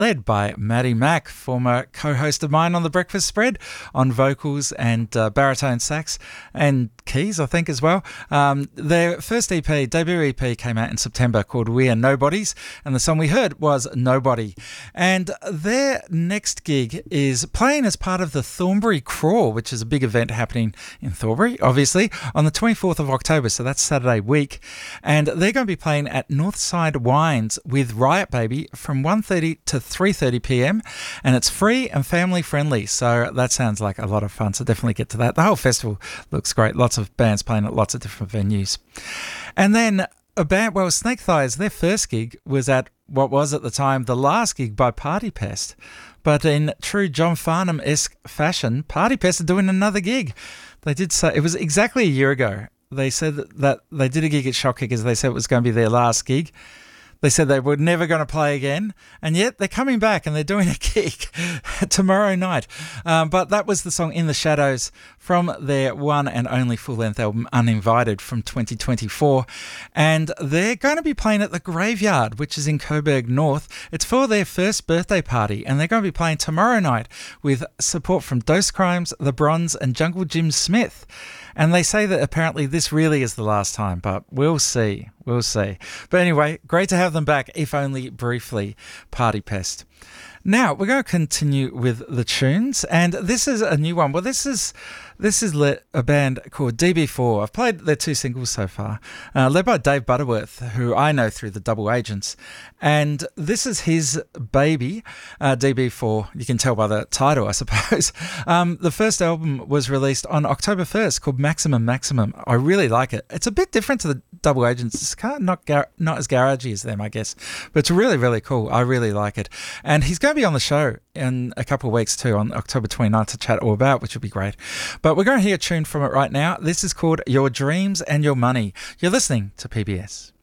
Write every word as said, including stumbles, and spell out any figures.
led by Maddie Mack, former co-host of mine on The Breakfast Spread, on vocals and uh, baritone sax and keys, I think, as well. Um, their first E P, debut E P, came out in September called We Are Nobodies, and the song we heard was Nobody. And their next gig is playing as part of the Thornbury Crawl, which is a big event happening in Thornbury, obviously, on the twenty-fourth of October, so that's Saturday week. And they're going to be playing at Northside Wines with Riot Baby from one thirty to three thirty p.m, and it's free and family friendly, so that sounds like a lot of fun, so definitely get to that. The whole festival looks great, lots of bands playing at lots of different venues. And then a band, well, Snake Thighs, their first gig was at what was at the time the last gig by Party Pest, but in true John Farnham-esque fashion, Party Pest are doing another gig. They did say, it was exactly a year ago, they said that they did a gig at Shopkickers. They said it was going to be their last gig. They said they were never going to play again, and yet they're coming back and they're doing a gig tomorrow night. Um, but that was the song In the Shadows from their one and only full-length album, Uninvited, from twenty twenty-four. And they're going to be playing at the Graveyard, which is in Coburg North. It's for their first birthday party, and they're going to be playing tomorrow night with support from Dose Crimes, The Bronze, and Jungle Jim Smith. And they say that apparently this really is the last time, but we'll see. We'll see. But anyway, great to have them back, if only briefly. Party Pest. Now, we're going to continue with the tunes, and this is a new one. Well, this is this is le- a band called D B four. I've played their two singles so far, uh, led by Dave Butterworth, who I know through the Double Agents, and this is his baby, uh, D B four. You can tell by the title, I suppose. Um, the first album was released on October first, called Maximum Maximum. I really like it. It's a bit different to the Double Agents. It's kind of not gar- not as garagey as them, I guess, but it's really, really cool. I really like it. And he's going to be on the show in a couple of weeks too, on October twenty-ninth, to chat all about, which will be great. But we're going to hear a tune from it right now. This is called Your Dreams and Your Money. You're listening to P B S.